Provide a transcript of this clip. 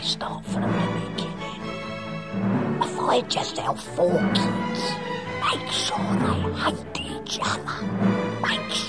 start from the beginning. If I just help 4 kids, make sure they hate each other, make